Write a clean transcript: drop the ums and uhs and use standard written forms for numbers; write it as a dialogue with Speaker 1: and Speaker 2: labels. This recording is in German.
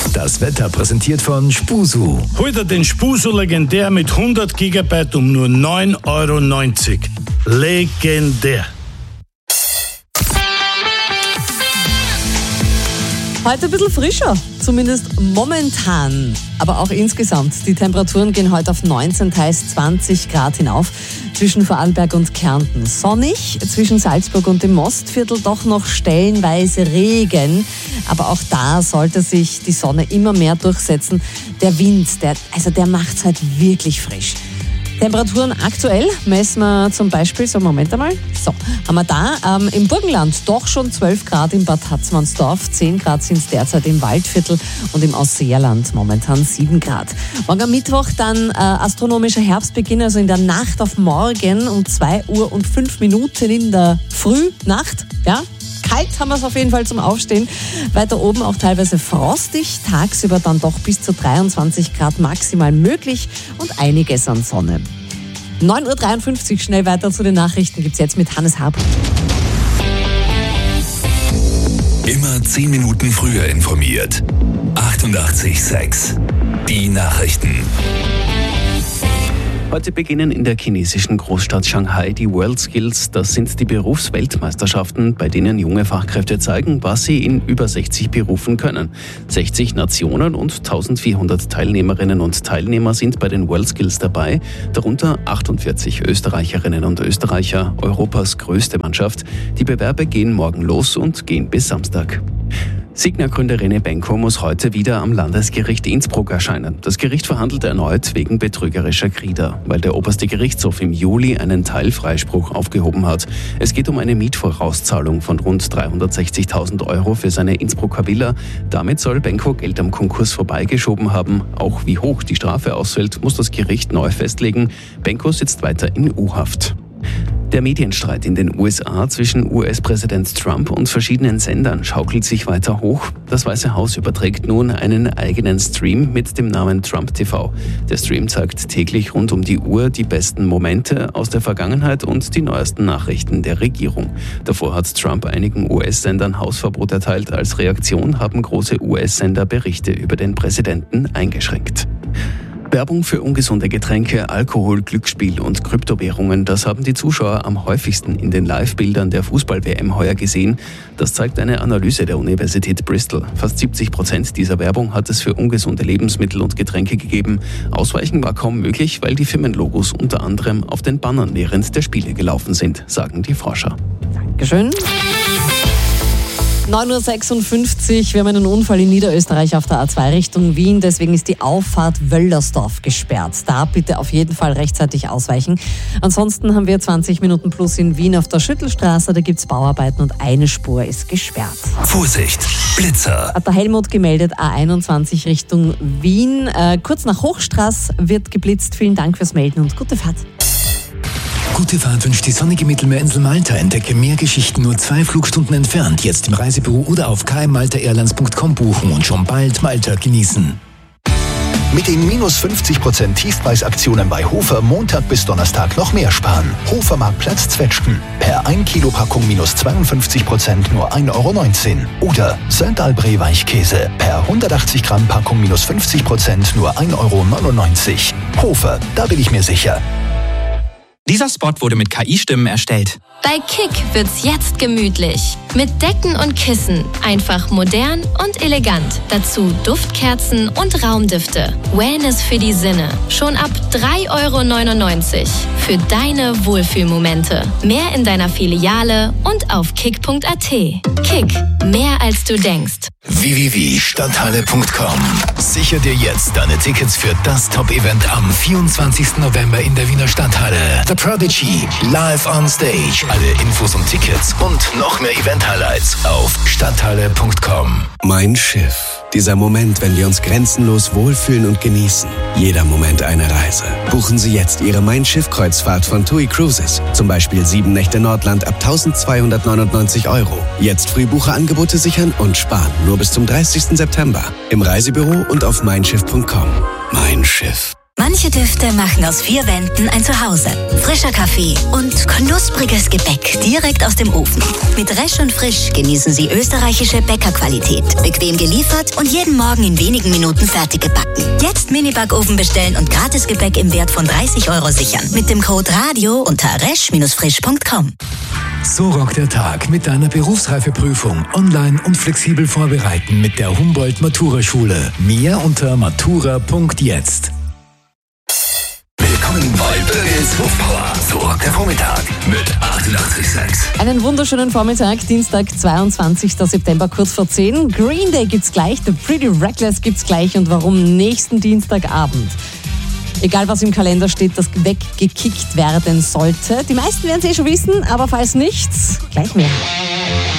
Speaker 1: Das Wetter präsentiert von Spusu.
Speaker 2: Heute den Spusu legendär mit 100 GB um nur 9,90 €. Legendär.
Speaker 3: Heute ein bisschen frischer, zumindest momentan. Aber auch insgesamt. Die Temperaturen gehen heute auf 19, teils 20 Grad hinauf. Zwischen Vorarlberg und Kärnten sonnig, zwischen Salzburg und dem Mostviertel doch noch stellenweise Regen. Aber auch da sollte sich die Sonne immer mehr durchsetzen. Der Wind, der macht es halt wirklich frisch. Temperaturen aktuell messen wir zum Beispiel, haben wir da im Burgenland doch schon 12 Grad in Bad Hatzmannsdorf, 10 Grad sind es derzeit im Waldviertel und im Ausseerland momentan 7 Grad. Morgen am Mittwoch dann astronomischer Herbstbeginn, also in der Nacht auf morgen um 2:05 in der Frühnacht, ja. Kalt haben wir es auf jeden Fall zum Aufstehen. Weiter oben auch teilweise frostig, tagsüber dann doch bis zu 23 Grad maximal möglich und einiges an Sonne. 9:53 Uhr, schnell weiter zu den Nachrichten, gibt's jetzt mit Hannes Hab.
Speaker 1: Immer 10 Minuten früher informiert. 88,6. Die Nachrichten.
Speaker 4: Heute beginnen in der chinesischen Großstadt Shanghai die WorldSkills. Das sind die Berufsweltmeisterschaften, bei denen junge Fachkräfte zeigen, was sie in über 60 Berufen können. 60 Nationen und 1400 Teilnehmerinnen und Teilnehmer sind bei den WorldSkills dabei, darunter 48 Österreicherinnen und Österreicher, Europas größte Mannschaft. Die Bewerbe gehen morgen los und gehen bis Samstag. Signa-Gründer René Benko muss heute wieder am Landesgericht Innsbruck erscheinen. Das Gericht verhandelt erneut wegen betrügerischer Grieder, weil der oberste Gerichtshof im Juli einen Teilfreispruch aufgehoben hat. Es geht um eine Mietvorauszahlung von rund 360.000 € für seine Innsbrucker Villa. Damit soll Benko Geld am Konkurs vorbeigeschoben haben. Auch wie hoch die Strafe ausfällt, muss das Gericht neu festlegen. Benko sitzt weiter in U-Haft. Der Medienstreit in den USA zwischen US-Präsident Trump und verschiedenen Sendern schaukelt sich weiter hoch. Das Weiße Haus überträgt nun einen eigenen Stream mit dem Namen Trump TV. Der Stream zeigt täglich rund um die Uhr die besten Momente aus der Vergangenheit und die neuesten Nachrichten der Regierung. Davor hat Trump einigen US-Sendern Hausverbot erteilt. Als Reaktion haben große US-Sender Berichte über den Präsidenten eingeschränkt. Werbung für ungesunde Getränke, Alkohol, Glücksspiel und Kryptowährungen, das haben die Zuschauer am häufigsten in den Live-Bildern der Fußball-WM heuer gesehen. Das zeigt eine Analyse der Universität Bristol. Fast 70% dieser Werbung hat es für ungesunde Lebensmittel und Getränke gegeben. Ausweichen war kaum möglich, weil die Firmenlogos unter anderem auf den Bannern während der Spiele gelaufen sind, sagen die Forscher.
Speaker 3: Dankeschön. 9:56 Uhr, wir haben einen Unfall in Niederösterreich auf der A2 Richtung Wien, deswegen ist die Auffahrt Wöllersdorf gesperrt. Da bitte auf jeden Fall rechtzeitig ausweichen. Ansonsten haben wir 20 Minuten plus in Wien auf der Schüttelstraße, da gibt es Bauarbeiten und eine Spur ist gesperrt.
Speaker 1: Vorsicht, Blitzer.
Speaker 3: Hat der Helmut gemeldet, A21 Richtung Wien. Kurz nach Hochstraß wird geblitzt. Vielen Dank fürs Melden und gute Fahrt.
Speaker 1: Gute Fahrt wünscht die sonnige Mittelmeerinsel Malta. Entdecke mehr Geschichten nur 2 Flugstunden entfernt. Jetzt im Reisebüro oder auf kmmaltaairlines.com buchen und schon bald Malta genießen. Mit den minus 50% Tiefpreisaktionen bei Hofer Montag bis Donnerstag noch mehr sparen. Hofermarktplatz Zwetschgen. Per 1 Kilo Packung minus 52% nur 1,19 € Oder St. Albret Weichkäse. Per 180 Gramm Packung minus 50% nur 1,99 €. Hofer, da bin ich mir sicher.
Speaker 5: Dieser Spot wurde mit KI-Stimmen erstellt.
Speaker 6: Bei Kick wird's jetzt gemütlich. Mit Decken und Kissen. Einfach modern und elegant. Dazu Duftkerzen und Raumdüfte. Wellness für die Sinne. Schon ab 3,99 € für deine Wohlfühlmomente. Mehr in deiner Filiale und auf kick.at. Kick. Mehr als du denkst.
Speaker 1: www.stadthalle.com. Sicher dir jetzt deine Tickets für das Top-Event am 24. November in der Wiener Stadthalle. The Prodigy, live on stage. Alle Infos und Tickets und noch mehr Event-Highlights auf stadthalle.com.
Speaker 7: Mein Schiff. Dieser Moment, wenn wir uns grenzenlos wohlfühlen und genießen. Jeder Moment eine Reise. Buchen Sie jetzt Ihre Mein Schiff-Kreuzfahrt von TUI Cruises. Zum Beispiel 7 Nächte Nordland ab 1.299 €. Jetzt Frühbucherangebote sichern und sparen. Nur bis zum 30. September. Im Reisebüro und auf meinschiff.com. Mein Schiff.
Speaker 8: Manche Düfte machen aus 4 Wänden ein Zuhause. Frischer Kaffee und knuspriges Gebäck direkt aus dem Ofen. Mit Resch und Frisch genießen Sie österreichische Bäckerqualität. Bequem geliefert und jeden Morgen in wenigen Minuten fertig gebacken. Jetzt Mini-Backofen bestellen und Gratisgebäck im Wert von 30 € sichern. Mit dem Code RADIO unter resch-frisch.com.
Speaker 1: So rockt der Tag mit deiner Berufsreifeprüfung. Online und flexibel vorbereiten mit der Humboldt-Matura-Schule. Mehr unter matura.jetzt.
Speaker 9: Willkommen bei Bögels Hofpower. So rockt der Vormittag mit 88,6.
Speaker 3: Einen wunderschönen Vormittag, Dienstag, 22. September, kurz vor 10. Green Day gibt's gleich, The Pretty Reckless gibt's gleich und warum nächsten Dienstagabend. Egal was im Kalender steht, das weggekickt werden sollte. Die meisten werden es schon wissen, aber falls nicht, gleich mehr.